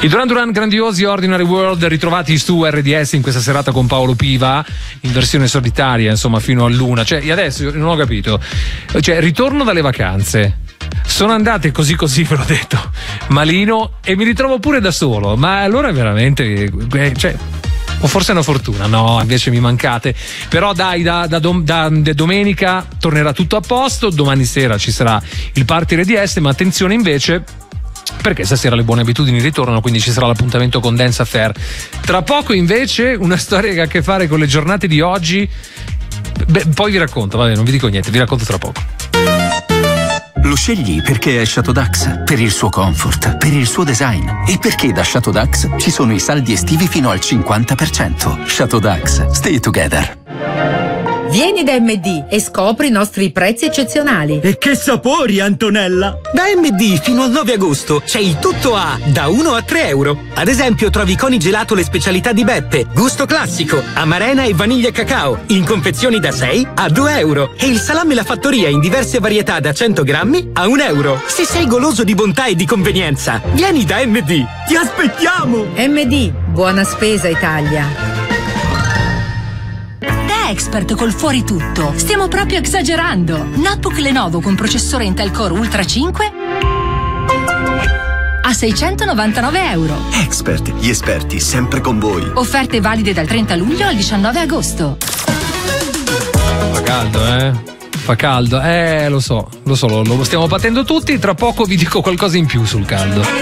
I Duran Duran grandiosi, Ordinary World, ritrovati su RDS in questa serata con Paolo Piva in versione solitaria, insomma, fino all'una. Cioè, adesso io non ho capito, cioè, ritorno dalle vacanze, sono andate così, ve l'ho detto, malino, e mi ritrovo pure da solo. Ma allora veramente, cioè, o forse è una fortuna, no, invece mi mancate. Però dai, da domenica tornerà tutto a posto. Domani sera ci sarà il party RDS, ma attenzione invece, perché stasera le buone abitudini ritornano, quindi ci sarà l'appuntamento con Dance Affair. Tra poco invece una storia che ha a che fare con le giornate di oggi. Beh, poi vi racconto, vabbè, non vi dico niente, vi racconto tra poco. Lo scegli perché è Chateau Dax, per il suo comfort, per il suo design e perché da Chateau Dax ci sono i saldi estivi fino al 50%. Chateau Dax, stay together. Vieni da MD e scopri i nostri prezzi eccezionali. E che sapori, Antonella! Da MD fino al 9 agosto c'è il tutto a da 1 a 3 euro. Ad esempio trovi coni gelato le specialità di Beppe, gusto classico, amarena e vaniglia cacao, in confezioni da 6 a 2 euro. E il salame La Fattoria in diverse varietà da 100 grammi a 1 euro. Se sei goloso di bontà e di convenienza, vieni da MD. Ti aspettiamo! MD, buona spesa Italia. Expert col fuori tutto. Stiamo proprio esagerando. Notebook Lenovo con processore Intel Core Ultra 5 a 699 euro. Expert, gli esperti sempre con voi. Offerte valide dal 30 luglio al 19 agosto. Fa caldo, Fa caldo, lo so, lo stiamo patendo tutti. Tra poco vi dico qualcosa in più sul caldo.